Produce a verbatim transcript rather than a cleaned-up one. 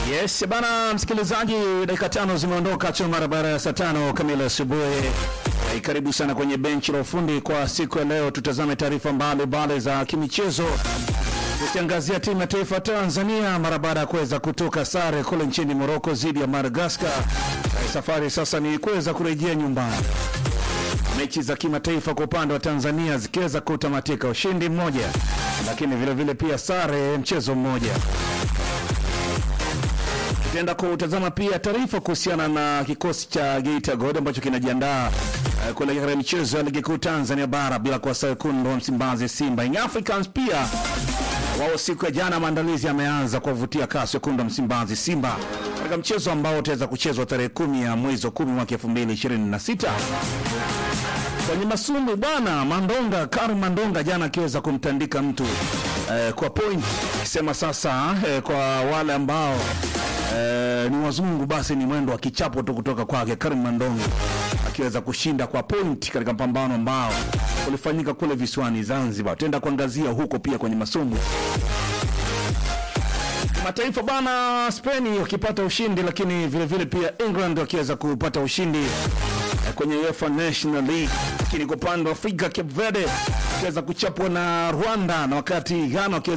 Yes, bana msikilizaji, dakika tano zimeondoka tu mara baada ya saa tano kamili asubuhi. Hey, karibu sana kwenye benchi la ufundi kwa siku ya leo. Tutazame taarifa mbalimbali za kimichezo. Tukiangazia timu ya taifa Tanzania mara baada ya kuweza kutoka sare kule nchini Morocco dhidi ya Madagascar. Hey, safari sasa ni kuweza kurejea nyumbani. Mechi za kimataifa kwa upande wa Tanzania zikiweza kutamatika ushindi mmoja, lakini vile vile pia sare mchezo mmoja. Tutaenda kutazama pia taarifa kuhusiana na kikosi cha Geita Gold ambacho kinajiandaa uh, kuelekea katika michezo ya ligi kuu Tanzania bara bila kuwasahau wekundu wa Msimbazi Simba. Young Africans pia wao siku ya jana maandalizi yameanza kuvutia kasi wekundu wa Msimbazi Simba katika mchezo ambao utaweza kuchezwa tarehe kumi ya mwezi wa kumi mwaka elfu mbili ishirini na sita. Kwenye masumbwi bwana, Mandonga Karim Mandonga jana akiweza kumtandika mtu eh, kwa point, akisema sasa eh, kwa wale ambao eh, ni wazungu basi ni mwendo wa kichapo tu kutoka kwake. Karim Mandonga akiweza kushinda kwa point katika pambano ambao ulifanyika kule visiwani Zanzibar. Tutaenda kuangazia huko pia kwenye masumbwi. Mataifa bana, Spain wakipata ushindi, lakini vile vile pia England wakiweza kupata ushindi kwenye UEFA National League. Lakini kwa upande wa Afrika, Cape Verde wakiweza kuchapwa na Rwanda, na wakati Ghana